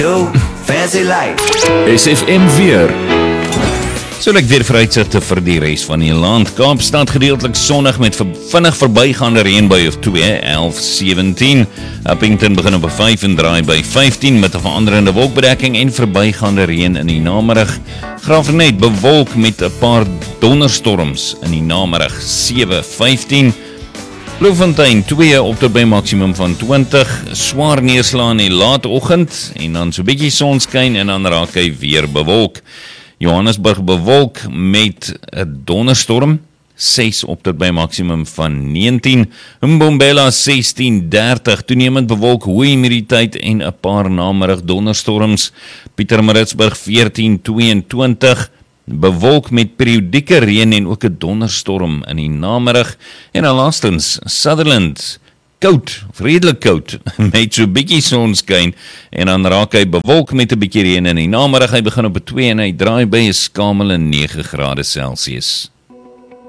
Fancy life. SFM weer. So lyk weer vooruitsigte vir die res van die land. Kaapstad gedeeltelik sonnig met vinnig verbygaande reënbuie of 2, 11, 17. Appington begin op 5 en draai by 15 met 'n veranderende wolkbedekking en verbygaande reën in die namiddag. Graafrenet bewolk met 'n paar donderstorms in die namiddag 7, 15. Bloemfontein 2 op tot by maksimum van 20, swaar neerslae in die laatoggend en dan so 'n bietjie sonskyn en dan raak hy weer bewolk. Johannesburg bewolk met 'n donderstorm, 6 op tot by maksimum van 19, Mbombela 16, 30, toenemend bewolk, hoë humiditeit en 'n paar namiddag donderstorms, Pietermaritzburg 14, 22, bewolk met periodieke reën en ook 'n donderstorm in die namiddag, en dan laastens Sutherland, koud, redelik koud, met so 'n bietjie sonskyn, en dan raak hy bewolk met 'n bietjie reën in die namiddag, hy begin op 'n 2 en hy draai by 'n skamele 9 grade Celsius.